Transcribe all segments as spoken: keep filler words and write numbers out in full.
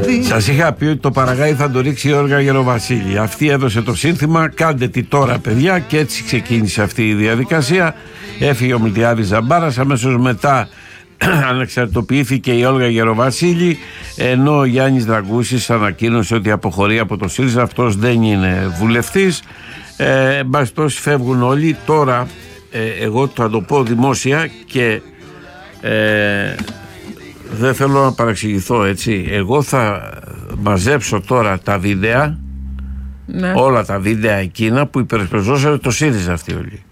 Σας είχα πει ότι το παραγάι θα το ρίξει η Όλγα Γεροβασίλη. Αυτή έδωσε το σύνθημα, κάντε τι τώρα παιδιά, και έτσι ξεκίνησε αυτή η διαδικασία. Έφυγε ο Μιλτιάδης Ζαμπάρας, αμέσως μετά ανεξαρτητοποιήθηκε η Όλγα Γεροβασίλη, ενώ ο Γιάννης Δραγκούσης ανακοίνωσε ότι αποχωρεί από το ΣΥΡΙΖΑ, αυτός δεν είναι βουλευτής. Ε, εν πάση περιπτώσει φεύγουν όλοι. Τώρα ε, εγώ θα το πω δημόσια και ε, δεν θέλω να παραξηγηθώ, έτσι. Εγώ θα μαζέψω τώρα τα βίντεα, ναι, όλα τα βίντεα εκείνα που υπερασπιζόσαν το ΣΥΡΙΖΑ αυτοί όλοι.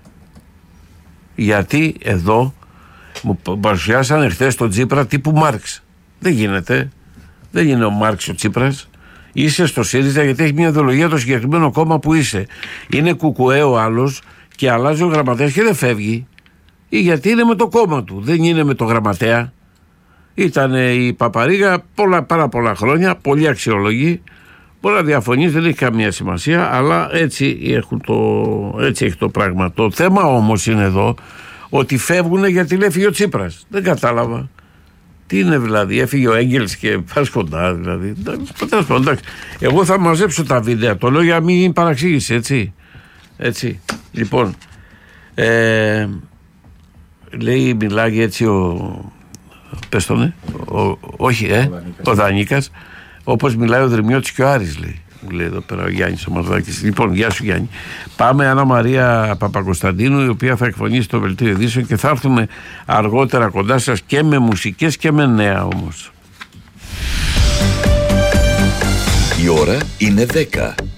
Γιατί εδώ μου παρουσιάσανε χθες τον Τσίπρα τύπου Μάρξ. Δεν γίνεται. Δεν είναι ο Μάρξ ο Τσίπρας. Είσαι στο ΣΥΡΙΖΑ γιατί έχει μια ιδεολογία το συγκεκριμένο κόμμα που είσαι. Είναι κουκουέ ο άλλος και αλλάζει ο γραμματέας και δεν φεύγει. Ή γιατί είναι με το κόμμα του, δεν είναι με το γραμματέα. Ήταν η Παπαρίγα πολλά, πάρα πολλά χρόνια, πολύ αξιολογή. Μπορεί να διαφωνείς, δεν έχει καμία σημασία, αλλά έτσι, έχουν το, έτσι έχει το πράγμα. Το θέμα όμως είναι εδώ ότι φεύγουν γιατί λέει έφυγε ο Τσίπρας. Δεν κατάλαβα. Τι είναι δηλαδή, έφυγε ο Έγγελς και πας κοντά δηλαδή. Εντάξει. Εγώ θα μαζέψω τα βίντεο, το λέω για να μην παραξήγηση, έτσι. Έτσι. Λοιπόν, ε, λέει, μιλάει έτσι ο... Πες τον, ε, ο, όχι, ε, ο Δανίκας, όπως μιλάει ο Δρυμιώτης και ο Άρης, λέει. Μου λέει εδώ πέρα ο Γιάννης ο Μαρδάκης. Λοιπόν, γεια σου Γιάννη. Πάμε Άννα Μαρία Παπακοσταντίνου, η οποία θα εκφωνήσει το Βελτίο Ειδήσεων και θα έρθουμε αργότερα κοντά σας και με μουσικές και με νέα όμως. Η ώρα είναι δέκα.